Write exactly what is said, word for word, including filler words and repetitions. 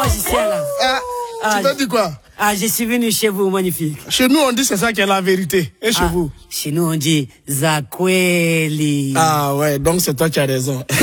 magicien là. Ah, ah, tu veux dire quoi? Ah, je suis venu chez vous, magnifique. Chez nous, on dit c'est ça qui est la vérité. Et chez ah, vous? Chez nous, on dit Zakweli. Ah ouais, donc c'est toi qui as raison.